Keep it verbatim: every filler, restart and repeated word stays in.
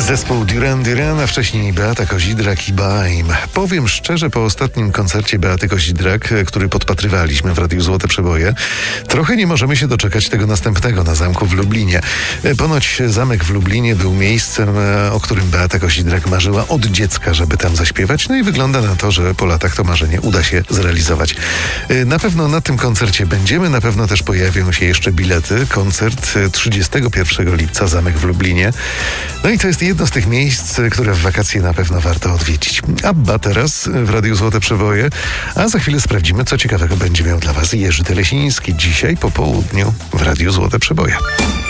Zespół Duran Duran, a wcześniej Beata Kozidrak i Baim. Powiem szczerze, po ostatnim koncercie Beaty Kozidrak, który podpatrywaliśmy w Radiu Złote Przeboje, trochę nie możemy się doczekać tego następnego na zamku w Lublinie. Ponoć zamek w Lublinie był miejscem, o którym Beata Kozidrak marzyła od dziecka, żeby tam zaśpiewać. No i wygląda na to, że po latach to marzenie uda się zrealizować. Na pewno na tym koncercie będziemy, na pewno też pojawią się jeszcze bilety. Koncert trzydziestego pierwszego lipca, zamek w Lublinie. No i to jest jedno z tych miejsc, które w wakacje na pewno warto odwiedzić. Abba teraz w Radiu Złote Przeboje, a za chwilę sprawdzimy, co ciekawego będzie miał dla Was Jerzy Telesiński dzisiaj po południu w Radiu Złote Przeboje.